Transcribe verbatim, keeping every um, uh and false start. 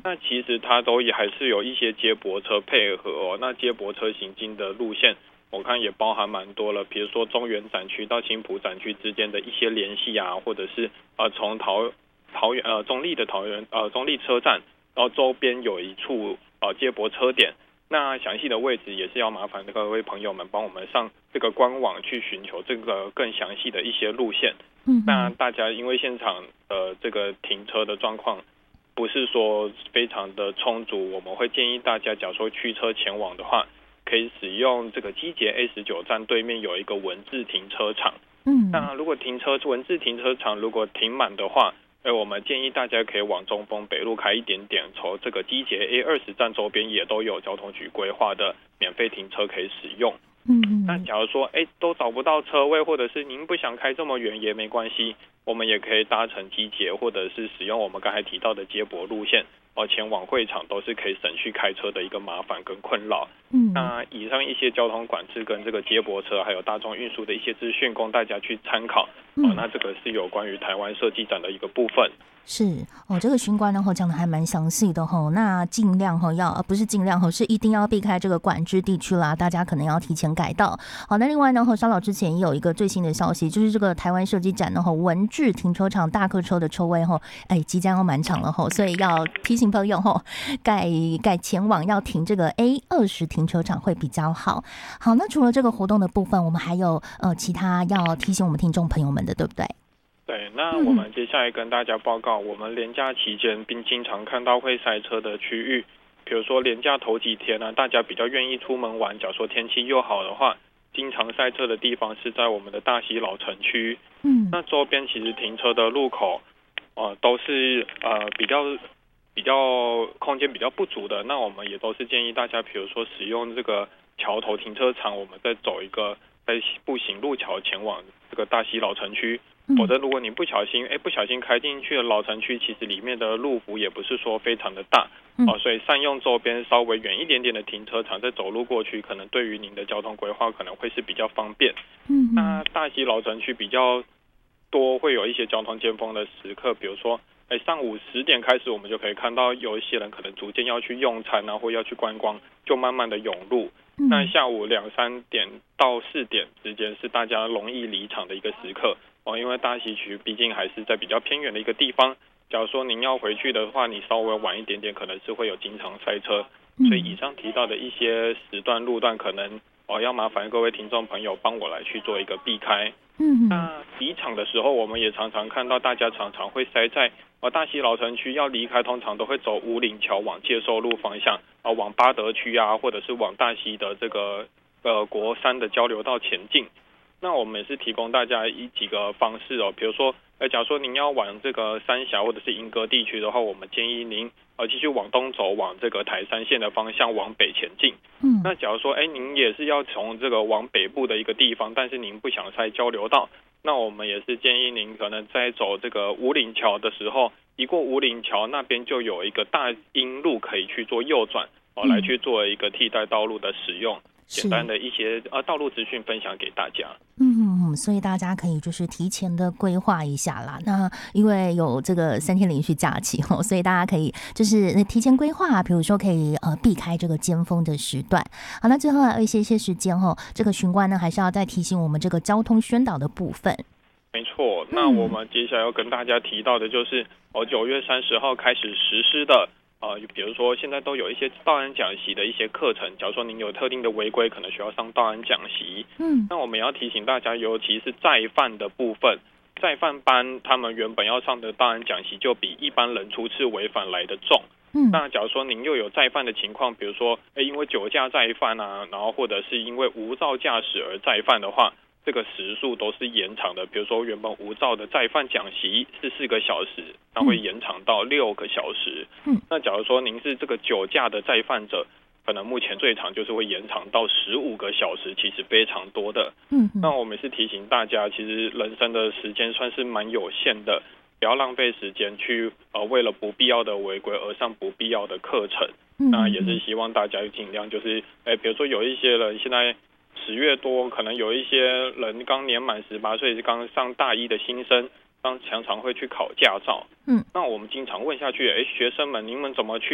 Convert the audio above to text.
那其实它都也还是有一些接驳车配合哦。那接驳车行进的路线，我看也包含蛮多了，比如说中原展区到青埔展区之间的一些联系啊，或者是呃从桃桃园呃中立的桃园呃中立车站，然后周边有一处呃接驳车点。那详细的位置也是要麻烦各位朋友们帮我们上这个官网去寻求这个更详细的一些路线。 嗯， 那大家因为现场呃这个停车的状况不是说非常的充足，我们会建议大家，假如说驱车前往的话，可以使用这个基捷 A 十九 站对面有一个文字停车场。 嗯， 那如果停车文字停车场如果停满的话，我们建议大家可以往中丰北路开一点点，从这个基捷 A 二十 站周边也都有交通局规划的免费停车可以使用。 嗯， 那假如说哎都找不到车位，或者是您不想开这么远也没关系，我们也可以搭乘机捷，或者是使用我们刚才提到的接驳路线哦，前往会场都是可以省去开车的一个麻烦跟困扰。 嗯， 那以上一些交通管制跟这个接驳车还有大众运输的一些资讯供大家去参考。哦，那这个是有关于台湾设计展的一个部分。 是哦，这个巡官呢讲的还蛮详细的吼，那尽量吼要，呃不是尽量吼，是一定要避开这个管制地区啦，大家可能要提前改道。好，那另外呢，稍早之前也有一个最新的消息，就是这个台湾设计展呢吼，文治停车场大客车的车位吼，哎，即将要满场了吼，所以要提醒朋友吼，改改前往要停这个 A 二十 停车场会比较好。好，那除了这个活动的部分，我们还有呃其他要提醒我们听众朋友们的，对不对？ 对，那我们接下来跟大家报告，我们连假期间并经常看到会塞车的区域，比如说连假头几天呢、啊，大家比较愿意出门玩，假如说天气又好的话，经常塞车的地方是在我们的大溪老城区。嗯，那周边其实停车的路口，呃，都是呃比较比较空间比较不足的，那我们也都是建议大家，比如说使用这个桥头停车场，我们再走一个在步行路桥前往这个大溪老城区。否则如果你不小心哎不小心开进去了老城区，其实里面的路幅也不是说非常的大、嗯哦、所以善用周边稍微远一点点的停车场再走路过去，可能对于您的交通规划可能会是比较方便。嗯，那大溪老城区比较多会有一些交通尖峰的时刻，比如说哎上午十点开始，我们就可以看到有一些人可能逐渐要去用餐啊，或要去观光，就慢慢的涌入。嗯、那下午两三点到四点之间是大家容易离场的一个时刻哦，因为大溪区毕竟还是在比较偏远的一个地方，假如说您要回去的话，你稍微晚一点点可能是会有经常塞车，所以以上提到的一些时段路段可能哦要麻烦各位听众朋友帮我来去做一个避开。嗯，那离场的时候我们也常常看到大家常常会塞在哦大溪老城区，要离开通常都会走五岭桥往介寿路方向啊、哦，往八德区啊，或者是往大溪的这个呃国三的交流道前进。那我们也是提供大家一几个方式哦，比如说，呃，假如说您要往这个三峡或者是莺歌地区的话，我们建议您呃继续往东走，往这个台三线的方向往北前进。嗯，那假如说，哎，您也是要从这个往北部的一个地方，但是您不想塞交流道，那我们也是建议您可能在走这个五岭桥的时候，一过五岭桥那边就有一个大英路可以去做右转哦，来去做一个替代道路的使用。简单的一些呃道路资讯分享给大家。 嗯，所以大家可以就是提前的规划一下啦。那因为有这个三天连续假期哦，所以大家可以就是提前规划，比如说可以呃避开这个尖峰的时段。好，那最后还有一些些时间哦，这个巡官呢还是要再提醒我们这个交通宣导的部分。 没错，那我们接下来要跟大家提到的就是哦九月三十号开始实施的。呃，比如说现在都有一些道安讲习的一些课程，假如说您有特定的违规，可能需要上道安讲习。嗯，那我们要提醒大家，尤其是再犯的部分，再犯班他们原本要上的道安讲习就比一般人初次违反来的重。嗯，那假如说您又有再犯的情况，比如说，哎，因为酒驾再犯啊，然后或者是因为无照驾驶而再犯的话，这个时数都是延长的。比如说原本无照的再犯讲习是四个小时，那会延长到六个小时。嗯，那假如说您是这个酒驾的再犯者，可能目前最长就是会延长到十五个小时，其实非常多的。嗯，那我们是提醒大家，其实人生的时间算是蛮有限的，不要浪费时间去呃为了不必要的违规而上不必要的课程。嗯，那也是希望大家尽量就是，哎，比如说有一些人现在十月多，可能有一些人刚年满十八岁，刚上大一的新生，常常会去考驾照。嗯，那我们经常问下去，哎，学生们，你们怎么去